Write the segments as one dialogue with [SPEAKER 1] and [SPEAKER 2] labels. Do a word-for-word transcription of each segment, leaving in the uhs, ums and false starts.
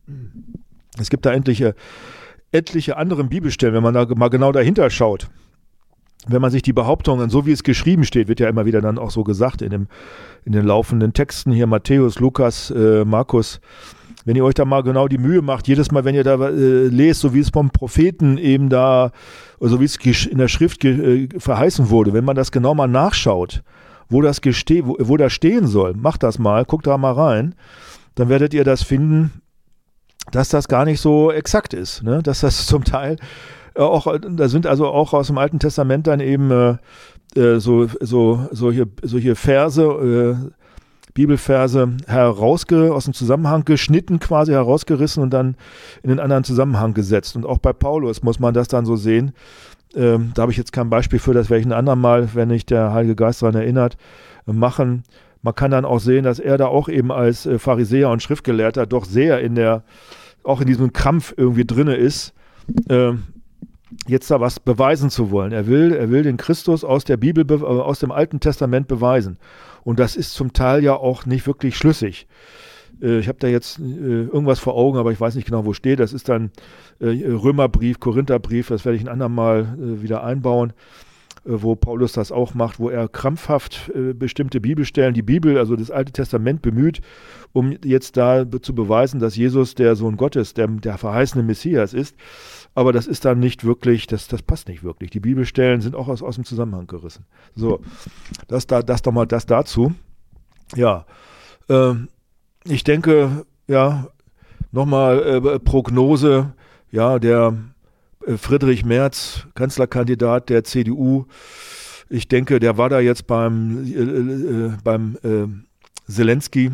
[SPEAKER 1] Es gibt da etliche, etliche andere Bibelstellen, wenn man da mal genau dahinter schaut. Wenn man sich die Behauptungen, so wie es geschrieben steht, wird ja immer wieder dann auch so gesagt in, dem, in den laufenden Texten hier, Matthäus, Lukas, äh, Markus, wenn ihr euch da mal genau die Mühe macht, jedes Mal, wenn ihr da äh, lest, so wie es vom Propheten eben da, so wie es in der Schrift ge- äh, verheißen wurde, wenn man das genau mal nachschaut, wo das, geste- wo, wo das stehen soll, macht das mal, guckt da mal rein, dann werdet ihr das finden, dass das gar nicht so exakt ist, ne? Dass das zum Teil auch, da sind also auch aus dem Alten Testament dann eben äh, so, so, solche, solche Verse, äh, Bibelverse herausge, aus dem Zusammenhang geschnitten, quasi herausgerissen und dann in einen anderen Zusammenhang gesetzt. Und auch bei Paulus muss man das dann so sehen. Ähm, da habe ich jetzt kein Beispiel für, das werde ich ein andermal, wenn mich der Heilige Geist daran erinnert, machen. Man kann dann auch sehen, dass er da auch eben als äh, Pharisäer und Schriftgelehrter doch sehr in der, auch in diesem Krampf irgendwie drinne ist, ähm, jetzt da was beweisen zu wollen. Er will, er will den Christus aus der Bibel, be- aus dem Alten Testament beweisen. Und das ist zum Teil ja auch nicht wirklich schlüssig. Äh, ich habe da jetzt äh, irgendwas vor Augen, aber ich weiß nicht genau, wo steht. Das ist dann äh, Römerbrief, Korintherbrief, das werde ich ein andermal äh, wieder einbauen, äh, wo Paulus das auch macht, wo er krampfhaft äh, bestimmte Bibelstellen, die Bibel, also das Alte Testament bemüht, um jetzt da be- zu beweisen, dass Jesus der Sohn Gottes, der, der verheißene Messias ist. Aber das ist dann nicht wirklich, das, das passt nicht wirklich. Die Bibelstellen sind auch aus, aus dem Zusammenhang gerissen. So, das, da, das doch mal das dazu. Ja, ähm, ich denke, ja, nochmal äh, Prognose, ja, der äh, Friedrich Merz, Kanzlerkandidat der C D U, ich denke, der war da jetzt beim, äh, äh, beim äh, Zelensky,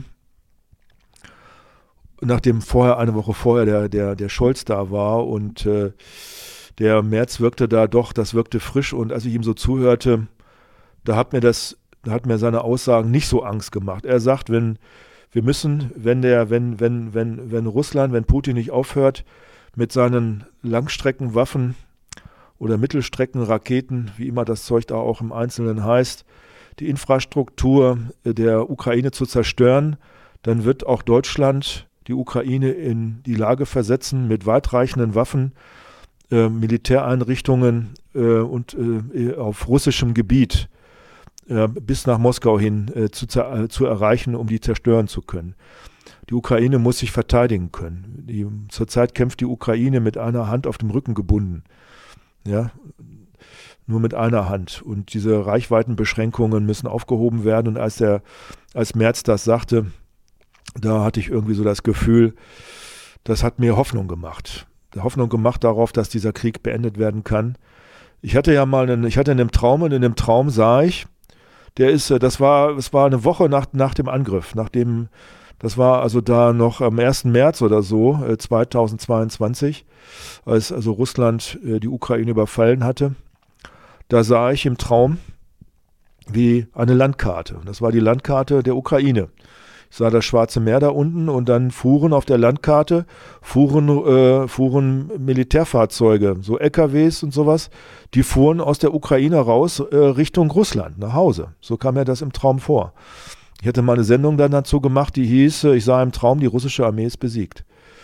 [SPEAKER 1] nachdem vorher, eine Woche vorher der, der, der Scholz da war und äh, der Merz wirkte da doch, das wirkte frisch und als ich ihm so zuhörte, da hat mir das, da hat mir seine Aussagen nicht so Angst gemacht. Er sagt, wenn wir müssen, wenn der, wenn, wenn, wenn, wenn Russland, wenn Putin nicht aufhört mit seinen Langstreckenwaffen oder Mittelstreckenraketen, wie immer das Zeug da auch im Einzelnen heißt, die Infrastruktur der Ukraine zu zerstören, dann wird auch Deutschland die Ukraine in die Lage versetzen, mit weitreichenden Waffen, äh, Militäreinrichtungen äh, und äh, auf russischem Gebiet äh, bis nach Moskau hin äh, zu, äh, zu erreichen, um die zerstören zu können. Die Ukraine muss sich verteidigen können. Die, zurzeit kämpft die Ukraine mit einer Hand auf dem Rücken gebunden. Ja, nur mit einer Hand. Und diese Reichweitenbeschränkungen müssen aufgehoben werden. Und als der, als Merz das sagte, da hatte ich irgendwie so das Gefühl, das hat mir Hoffnung gemacht. Hoffnung gemacht darauf, dass dieser Krieg beendet werden kann. Ich hatte ja mal einen, ich hatte einen Traum und in dem Traum sah ich, der ist, das war, es war eine Woche nach, nach dem Angriff, nachdem, das war also da noch am ersten März oder so, zweitausendzweiundzwanzig, als also Russland die Ukraine überfallen hatte. Da sah ich im Traum wie eine Landkarte. Das war die Landkarte der Ukraine. Ich sah das Schwarze Meer da unten und dann fuhren auf der Landkarte, fuhren, äh, fuhren Militärfahrzeuge, so L K Ws und sowas, die fuhren aus der Ukraine raus äh, Richtung Russland, nach Hause. So kam mir das im Traum vor. Ich hatte mal eine Sendung dann dazu gemacht, die hieß, äh, ich sah im Traum, die russische Armee ist besiegt.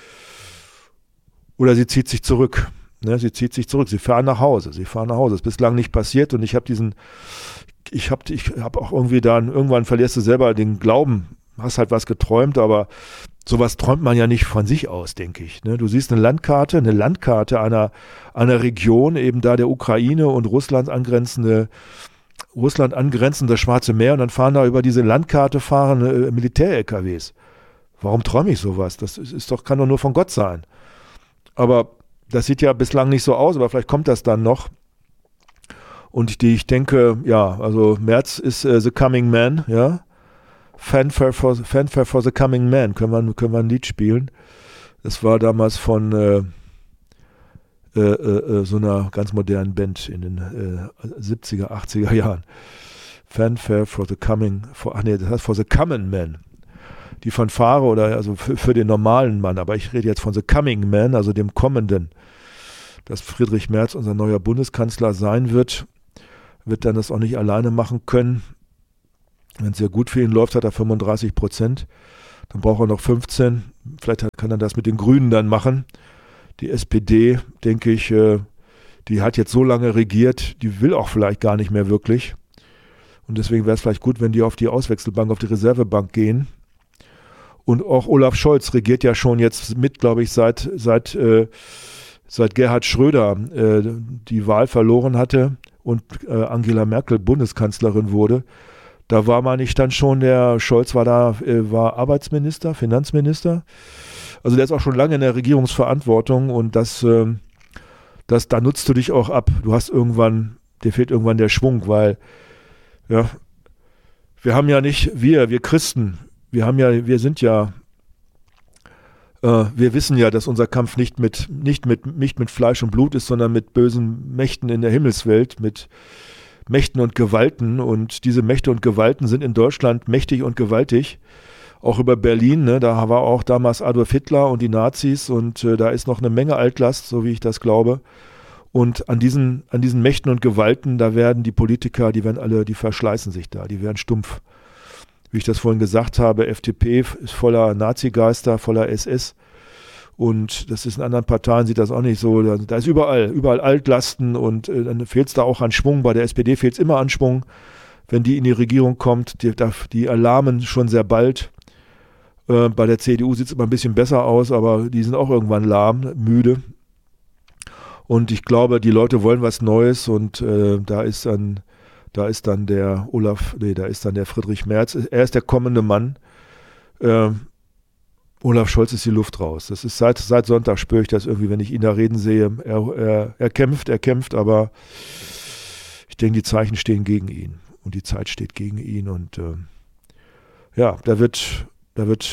[SPEAKER 1] Oder sie zieht sich zurück. Ne, sie zieht sich zurück, sie fahren nach Hause, sie fahren nach Hause. Das ist bislang nicht passiert und ich habe diesen, ich habe ich hab auch irgendwie dann, irgendwann verlierst du selber den Glauben, hast halt was geträumt, aber sowas träumt man ja nicht von sich aus, denke ich. Ne? Du siehst eine Landkarte, eine Landkarte einer, einer Region, eben da der Ukraine und Russland angrenzende, Russland angrenzende Schwarze Meer und dann fahren da über diese Landkarte fahren äh, Militär-L K Ws. Warum träume ich sowas? Das ist, ist doch, kann doch nur von Gott sein. Aber das sieht ja bislang nicht so aus, aber vielleicht kommt das dann noch. Und die, ich denke, ja, also Merz ist äh, the coming man, ja. Fanfare for, Fanfare for the Coming Man, können wir, können wir ein Lied spielen. Das war damals von äh, äh, äh, so einer ganz modernen Band in den äh, siebziger, achtziger Jahren. Fanfare for the Coming, for, ach nee, das heißt for the Coming Man. Die Fanfare oder also für, für den normalen Mann, aber ich rede jetzt von the Coming Man, also dem Kommenden. Dass Friedrich Merz unser neuer Bundeskanzler sein wird, wird dann das auch nicht alleine machen können. Wenn es sehr gut für ihn läuft, hat er fünfunddreißig Prozent. Dann braucht er noch fünfzehn. Vielleicht kann er das mit den Grünen dann machen. Die S P D, denke ich, äh, die hat jetzt so lange regiert, die will auch vielleicht gar nicht mehr wirklich. Und deswegen wäre es vielleicht gut, wenn die auf die Auswechselbank, auf die Reservebank gehen. Und auch Olaf Scholz regiert ja schon jetzt mit, glaube ich, seit, seit, äh, seit Gerhard Schröder äh, die Wahl verloren hatte und äh, Angela Merkel Bundeskanzlerin wurde. Da war man nicht dann schon, der Scholz war da, äh, war Arbeitsminister, Finanzminister. Also der ist auch schon lange in der Regierungsverantwortung und das, äh, das, da nutzt du dich auch ab. Du hast irgendwann, dir fehlt irgendwann der Schwung, weil ja, wir haben ja nicht, wir, wir Christen, wir haben ja, wir sind ja, äh, wir wissen ja, dass unser Kampf nicht mit, nicht mit, nicht mit Fleisch und Blut ist, sondern mit bösen Mächten in der Himmelswelt, mit Mächten und Gewalten. Und diese Mächte und Gewalten sind in Deutschland mächtig und gewaltig. Auch über Berlin, ne, da war auch damals Adolf Hitler und die Nazis und äh, da ist noch eine Menge Altlast, so wie ich das glaube. Und an diesen, an diesen Mächten und Gewalten, da werden die Politiker, die werden alle, die verschleißen sich da, die werden stumpf. Wie ich das vorhin gesagt habe, F D P ist voller Nazigeister, voller S S. Und das ist in anderen Parteien, sieht das auch nicht so. Da, da ist überall, überall Altlasten und äh, dann fehlt es da auch an Schwung. Bei der S P D fehlt es immer an Schwung. Wenn die in die Regierung kommt, die, die alarmen schon sehr bald. Äh, bei der C D U sieht es immer ein bisschen besser aus, aber die sind auch irgendwann lahm, müde. Und ich glaube, die Leute wollen was Neues und äh, da ist dann, da ist dann der Olaf, nee, da ist dann der Friedrich Merz. Er ist der kommende Mann. Äh, Olaf Scholz ist die Luft raus. Das ist seit, seit Sonntag spüre ich das irgendwie, wenn ich ihn da reden sehe. Er, er, er kämpft, er kämpft, aber ich denke, die Zeichen stehen gegen ihn und die Zeit steht gegen ihn und äh, ja, da wird, da wird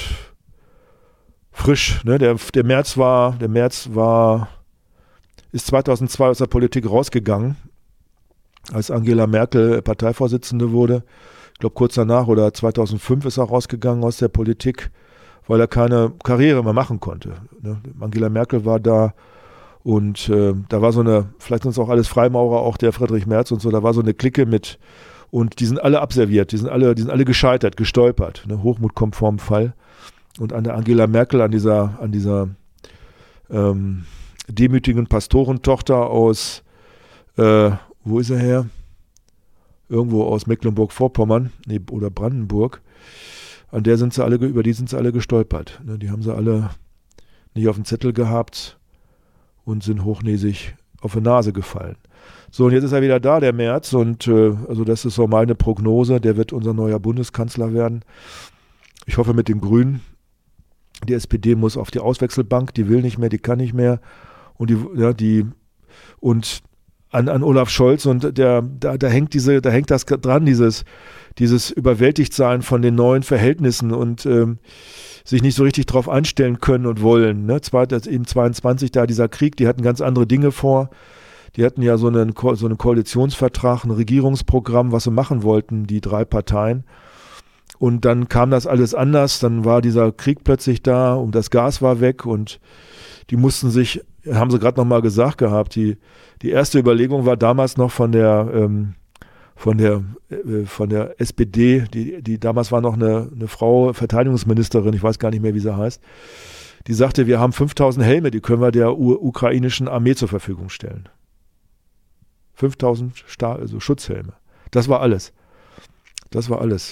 [SPEAKER 1] frisch. Ne? Der, der Merz war, der Merz war ist zweitausendzwei aus der Politik rausgegangen, als Angela Merkel Parteivorsitzende wurde. Ich glaube, kurz danach oder zweitausendfünf ist er rausgegangen aus der Politik, weil er keine Karriere mehr machen konnte. Ne? Angela Merkel war da und äh, da war so eine, vielleicht sind es auch alles Freimaurer, auch der Friedrich Merz und so, da war so eine Clique mit und die sind alle abserviert, die sind alle, die sind alle gescheitert, gestolpert. Ne? Hochmut kommt vorm Fall. Und an der Angela Merkel, an dieser, an dieser ähm, demütigen Pastorentochter aus, äh, wo ist er her? Irgendwo aus Mecklenburg-Vorpommern, nee, oder Brandenburg. An der sind sie alle, über die sind sie alle gestolpert. Ne? Die haben sie alle nicht auf dem Zettel gehabt und sind hochnäsig auf die Nase gefallen. So, und jetzt ist er wieder da, der Merz, und äh, also das ist so meine Prognose, der wird unser neuer Bundeskanzler werden. Ich hoffe mit den Grünen. Die S P D muss auf die Auswechselbank, die will nicht mehr, die kann nicht mehr. Und die, ja, die, und an, an Olaf Scholz und der, da, da hängt diese, da hängt das dran, dieses, dieses Überwältigtsein von den neuen Verhältnissen und ähm, sich nicht so richtig drauf einstellen können und wollen. Ne? Eben zweiundzwanzig da dieser Krieg, die hatten ganz andere Dinge vor. Die hatten ja so einen, so einen Koalitionsvertrag, ein Regierungsprogramm, was sie machen wollten, die drei Parteien. Und dann kam das alles anders, dann war dieser Krieg plötzlich da und das Gas war weg und die mussten sich, haben sie gerade nochmal gesagt gehabt, die, die erste Überlegung war damals noch von der, ähm, von der, äh, von der S P D, die, die damals war noch eine, eine Frau, Verteidigungsministerin, ich weiß gar nicht mehr, wie sie heißt, die sagte, wir haben fünftausend Helme, die können wir der U- ukrainischen Armee zur Verfügung stellen. fünftausend Sta- also Schutzhelme. Das war alles. Das war alles.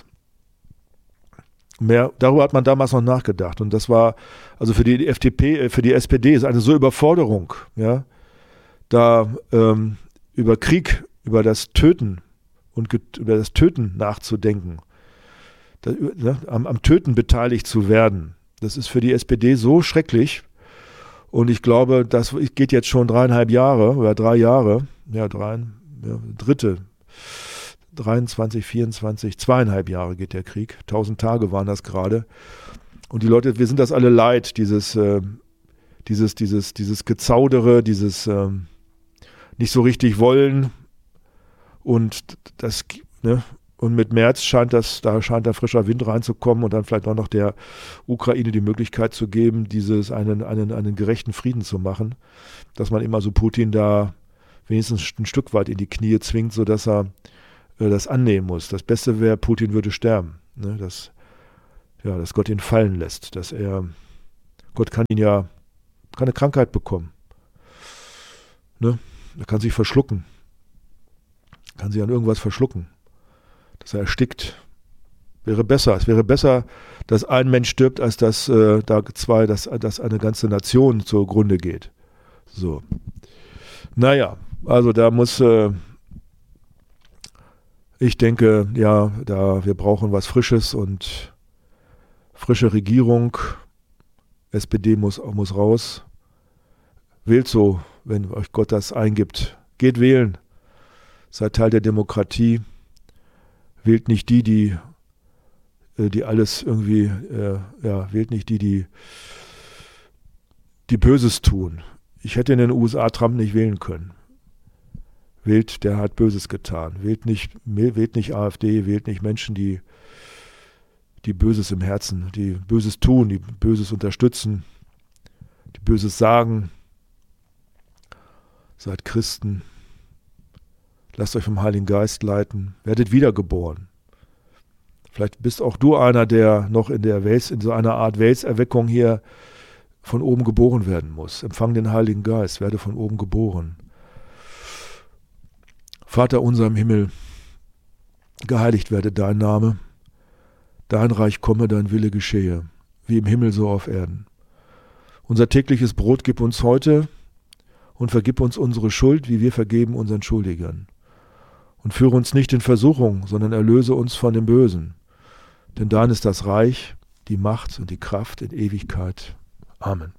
[SPEAKER 1] Mehr, darüber hat man damals noch nachgedacht. Und das war, also für die F D P, für die S P D ist eine so Überforderung, ja, da ähm, über Krieg, über das Töten und get, über das Töten nachzudenken, da, ne, am, am Töten beteiligt zu werden. Das ist für die S P D so schrecklich. Und ich glaube, das geht jetzt schon dreieinhalb Jahre oder drei Jahre, ja, drei, ja, dritte, dreiundzwanzig, vierundzwanzig, zweieinhalb Jahre geht der Krieg. Tausend Tage waren das gerade. Und die Leute, wir sind das alle leid, dieses, äh, dieses, dieses, dieses Gezaudere, dieses äh, nicht so richtig wollen. Und das, ne, und mit März scheint das, da scheint da frischer Wind reinzukommen und dann vielleicht auch noch der Ukraine die Möglichkeit zu geben, dieses einen, einen, einen gerechten Frieden zu machen, dass man immer so Putin da wenigstens ein Stück weit in die Knie zwingt, sodass er äh, das annehmen muss. Das Beste wäre, Putin würde sterben. Ne? Das, ja, dass Gott ihn fallen lässt, dass er, Gott kann ihn ja, keine Krankheit bekommen. Ne? Er kann sich verschlucken. Kann sich an irgendwas verschlucken. Dass er erstickt. Wäre besser. Es wäre besser, dass ein Mensch stirbt, als dass äh, da zwei, dass, dass eine ganze Nation zugrunde geht. So. Naja, also da muss, äh, ich denke, ja, da wir brauchen was Frisches und frische Regierung. S P D muss, muss raus. Wählt so, wenn euch Gott das eingibt. Geht wählen. Seid Teil der Demokratie. Wählt nicht die, die, die alles irgendwie, äh, ja, wählt nicht die, die, die Böses tun. Ich hätte in den U S A Trump nicht wählen können. Wählt, der hat Böses getan. Wählt nicht, wählt nicht A f D, wählt nicht Menschen, die, die Böses im Herzen, die Böses tun, die Böses unterstützen, die Böses sagen. Seid Christen. Lasst euch vom Heiligen Geist leiten. Werdet wiedergeboren. Vielleicht bist auch du einer, der noch in der Wels, in so einer Art Welserweckung hier von oben geboren werden muss. Empfang den Heiligen Geist, werde von oben geboren. Vater unser im Himmel, geheiligt werde dein Name, dein Reich komme, dein Wille geschehe, wie im Himmel so auf Erden. Unser tägliches Brot gib uns heute und vergib uns unsere Schuld, wie wir vergeben unseren Schuldigern. Und führe uns nicht in Versuchung, sondern erlöse uns von dem Bösen. Denn dein ist das Reich, die Macht und die Kraft in Ewigkeit. Amen.